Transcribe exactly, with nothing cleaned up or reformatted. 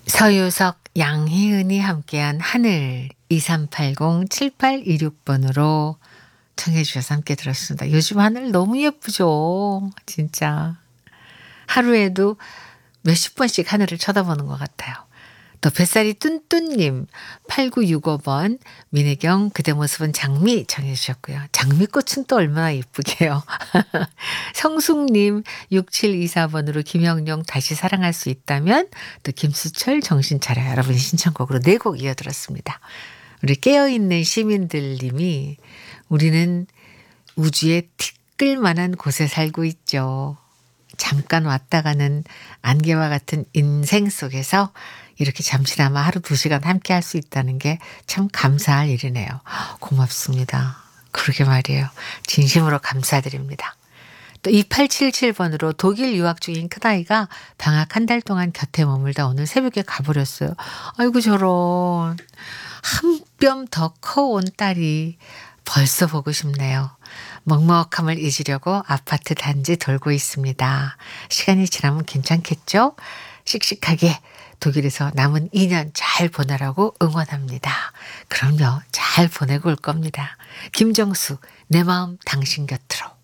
서유석, 양희은이 함께한 하늘 이삼팔공 칠팔이육 번으로 청해 주셔서 함께 들었습니다. 요즘 하늘 너무 예쁘죠. 진짜. 하루에도 몇십 번씩 하늘을 쳐다보는 것 같아요. 또 뱃살이 뚠뚠님 팔구육오 번 민혜경 그대 모습은 장미 청해 주셨고요. 장미꽃은 또 얼마나 예쁘게요. 성숙님 육칠이사 번으로 김영룡 다시 사랑할 수 있다면 또 김수철 정신 차려 여러분 신청곡으로 네 곡 이어들었습니다. 우리 깨어있는 시민들님이 우리는 우주의 티끌만한 곳에 살고 있죠. 잠깐 왔다 가는 안개와 같은 인생 속에서 이렇게 잠시나마 하루 두 시간 함께 할 수 있다는 게 참 감사할 일이네요. 고맙습니다. 그러게 말이에요. 진심으로 감사드립니다. 또 이팔칠칠 번으로 독일 유학 중인 큰아이가 방학 한 달 동안 곁에 머물다 오늘 새벽에 가버렸어요. 아이고 저런. 한 뼘 더 커온 딸이 벌써 보고 싶네요. 먹먹함을 잊으려고 아파트 단지 돌고 있습니다. 시간이 지나면 괜찮겠죠? 씩씩하게 독일에서 남은 이 년 잘 보내라고 응원합니다. 그럼요. 잘 보내고 올 겁니다. 김정수, 내 마음 당신 곁으로.